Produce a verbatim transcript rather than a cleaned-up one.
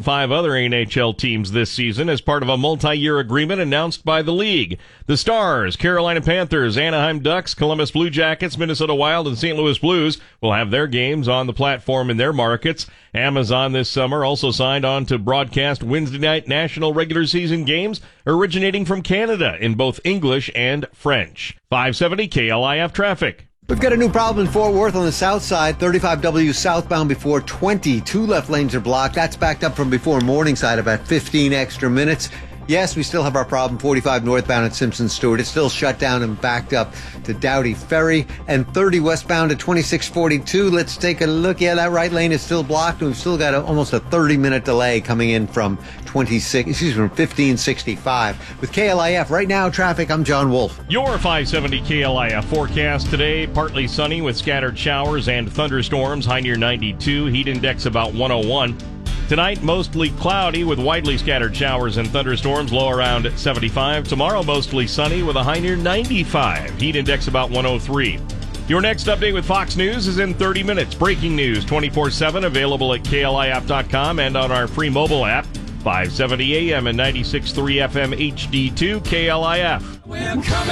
five other N H L teams this season as part of a multi-year agreement announced by the league. The Stars, Carolina Panthers, Anaheim Ducks, Columbus Blue Jackets, Minnesota Wild, and Saint Louis Blues will have their games on the platform in their markets. Amazon this summer also signed on to broadcast Wednesday night national regular season games originating from Canada in both English and French. five seventy K L I F traffic. We've got a new problem in Fort Worth on the south side, thirty-five W southbound before twenty. Two left lanes are blocked. That's backed up from before Morningside about fifteen extra minutes. Yes, we still have our problem, forty-five northbound at Simpson Stewart. It's still shut down and backed up to Doughty Ferry. And thirty westbound at twenty-six forty-two. Let's take a look. Yeah, that right lane is still blocked. We've still got a, almost a thirty-minute delay coming in from twenty-six, excuse me, from fifteen sixty-five. With K L I F, right now, traffic, I'm John Wolf. Your five seventy K L I F forecast today, partly sunny with scattered showers and thunderstorms, high near ninety-two, heat index about one oh one. Tonight, mostly cloudy with widely scattered showers and thunderstorms, low around seventy-five. Tomorrow, mostly sunny with a high near ninety-five. Heat index about one oh three. Your next update with Fox News is in thirty minutes. Breaking news twenty-four seven, available at K L I F dot com and on our free mobile app. five seventy A M and ninety-six point three F M H D two K L I F. We're coming.